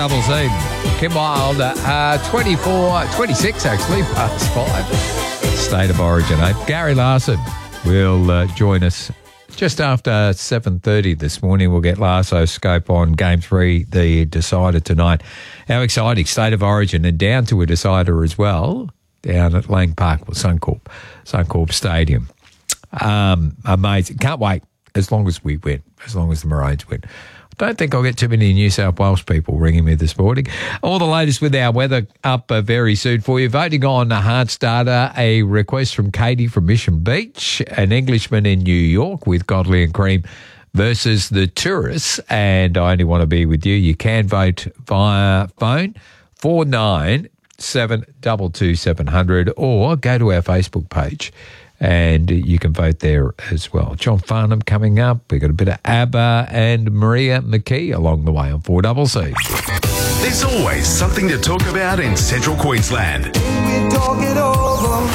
Double C. Kim Wilde, 26 actually, past 5. State of Origin, eh? Gary Larson will join us just after 7:30 this morning. We'll get Larso's scope on Game 3, the decider tonight. How exciting, State of Origin, and down to a decider as well, down at Lang Park, or Suncorp Stadium. Amazing. Can't wait as long as we win, as long as the Maroons win. Don't think I'll get too many New South Wales people ringing me this morning. All the latest with our weather up very soon for you. Voting on a Heart Starter, a request from Katie from Mission Beach, an Englishman in New York with Godley and Cream versus the Tourists, and I Only Want to Be With You. You can vote via phone 49722700 or go to our Facebook page and you can vote there as well. John Farnham coming up. We've got a bit of ABBA and Maria McKee along the way on 4CC. There's always something to talk about in Central Queensland. We talk it over.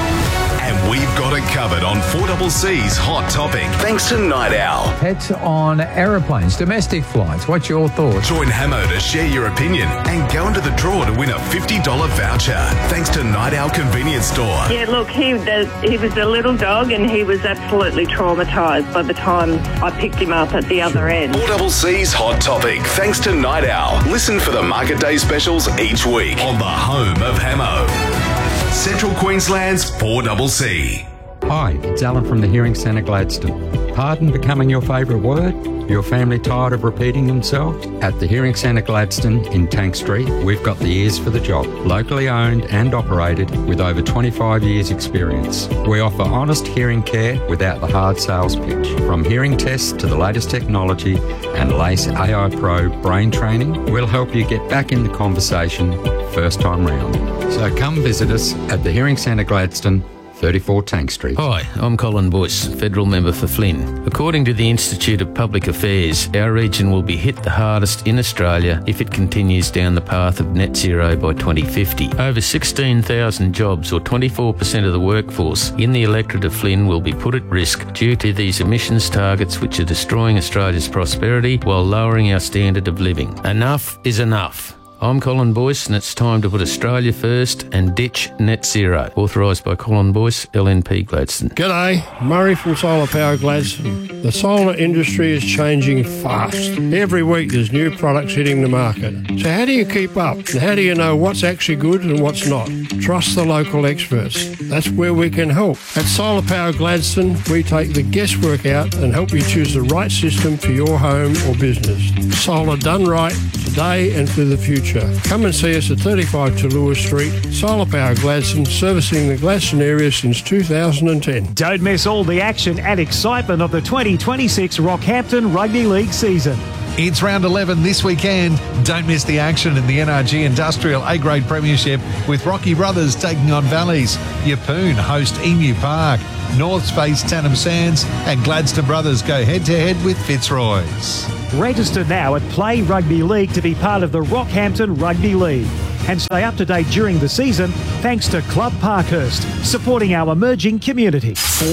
And we've got it covered on 4CC's Hot Topic, thanks to Night Owl. Pets on aeroplanes, domestic flights. What's your thoughts? Join Hamo to share your opinion and go into the draw to win a $50 voucher, thanks to Night Owl Convenience Store. Yeah, look, he was a little dog and he was absolutely traumatised by the time I picked him up at the other end. 4CC's Hot Topic, thanks to Night Owl. Listen for the Market Day specials each week on the home of Hamo. Central Queensland's 4CC. Hi, it's Alan from the Hearing Centre Gladstone. Pardon becoming your favourite word? Your family tired of repeating themselves? At the Hearing Centre Gladstone in Tank Street, we've got the ears for the job. Locally owned and operated with over 25 years experience. We offer honest hearing care without the hard sales pitch. From hearing tests to the latest technology and LACE AI Pro brain training, we'll help you get back in the conversation first time round. So come visit us at the Hearing Centre Gladstone, 34 Tank Street. Hi, I'm Colin Boyce, Federal Member for Flynn. According to the Institute of Public Affairs, our region will be hit the hardest in Australia if it continues down the path of net zero by 2050. Over 16,000 jobs, or 24% of the workforce in the electorate of Flynn, will be put at risk due to these emissions targets which are destroying Australia's prosperity while lowering our standard of living. Enough is enough. I'm Colin Boyce, and it's time to put Australia first and ditch net zero. Authorised by Colin Boyce, LNP Gladstone. G'day, Murray from Solar Power Gladstone. The solar industry is changing fast. Every week there's new products hitting the market. So how do you keep up? And how do you know what's actually good and what's not? Trust the local experts. That's where we can help. At Solar Power Gladstone, we take the guesswork out and help you choose the right system for your home or business. Solar done right, today and for the future. Come and see us at 35 Tallulah Street, Solar Power Gladstone, servicing the Gladstone area since 2010. Don't miss all the action and excitement of the 2026 Rockhampton Rugby League season. It's round 11 this weekend. Don't miss the action in the NRG Industrial A-Grade Premiership with Rocky Brothers taking on Valleys. Yeppoon host Emu Park. Norths face Tannum Sands and Gladstone Brothers go head-to-head with Fitzroy's. Register now at Play Rugby League to be part of the Rockhampton Rugby League and stay up to date during the season thanks to Club Parkhurst, supporting our emerging community.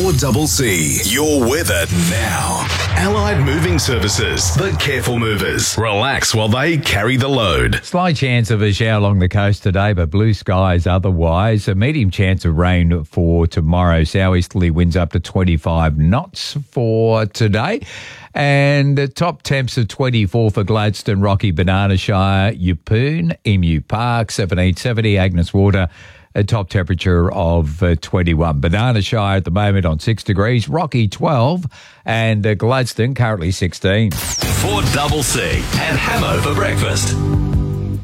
4CC, your weather now. Allied Moving Services, the careful movers. Relax while they carry the load. Slight chance of a shower along the coast today, but blue skies otherwise. A medium chance of rain for tomorrow. Southeasterly winds up to 25 knots for today. And top temps of 24 for Gladstone, Rocky, Banana Shire, Yeppoon, Emu Park, 1770, Agnes Water, a top temperature of 21. Banana Shire at the moment on 6 degrees, Rocky 12, and Gladstone currently 16. 4CC and Hamo for breakfast.